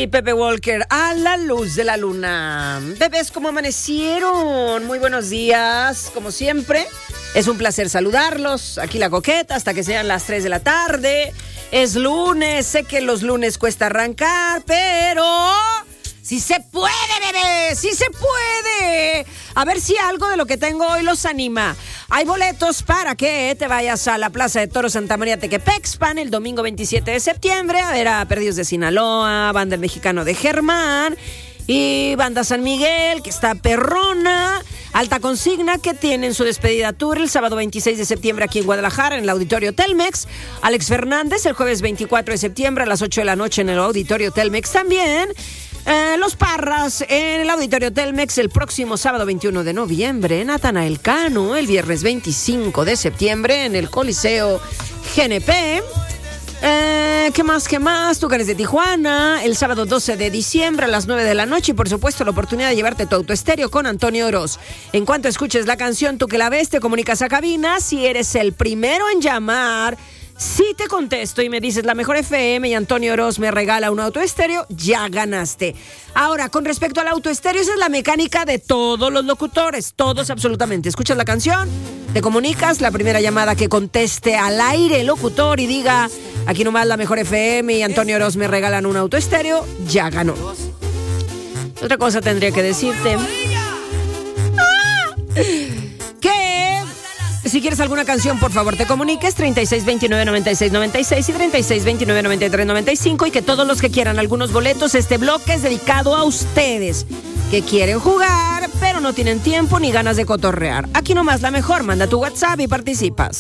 y Pepe Walker a la luz de la luna. Bebés, ¿cómo amanecieron? Muy buenos días, como siempre. Es un placer saludarlos. Aquí la coqueta hasta que sean las 3 de la tarde. Es lunes, sé que los lunes cuesta arrancar, pero ¡sí se puede, bebé! ¡Sí se puede! A ver si algo de lo que tengo hoy los anima. Hay boletos para que te vayas a la Plaza de Toros Santa María Tequepexpan el domingo 27 de septiembre a ver a Perdidos de Sinaloa, Banda El Mexicano de Germán y Banda San Miguel, que está perrona. Alta Consigna, que tienen su despedida tour el sábado 26 de septiembre aquí en Guadalajara, en el Auditorio Telmex. Alex Fernández el jueves 24 de septiembre a las 8 de la noche en el Auditorio Telmex también. Los Parras en el Auditorio Telmex el próximo sábado 21 de noviembre. Natanael Cano el viernes 25 de septiembre en el Coliseo GNP. ¿Qué más? Tucanes de Tijuana el sábado 12 de diciembre a las 9 de la noche. Y por supuesto la oportunidad de llevarte tu autoestéreo con Antonio Oroz. En cuanto escuches la canción Tú que la ves, te comunicas a cabina. Si eres el primero en llamar, si te contesto y me dices la mejor FM y Antonio Oroz me regala un autoestéreo, ya ganaste. Ahora, con respecto al autoestéreo, esa es la mecánica de todos los locutores, todos absolutamente. Escuchas la canción, te comunicas, la primera llamada que conteste al aire el locutor y diga aquí nomás la mejor FM y Antonio Oroz me regalan un autoestéreo, ya ganó. Otra cosa tendría que decirte. Que si quieres alguna canción, por favor, te comuniques 3629-9696 y 3629-9395 y que todos los que quieran algunos boletos, este bloque es dedicado a ustedes que quieren jugar, pero no tienen tiempo ni ganas de cotorrear. Aquí nomás la mejor, manda tu WhatsApp y participas.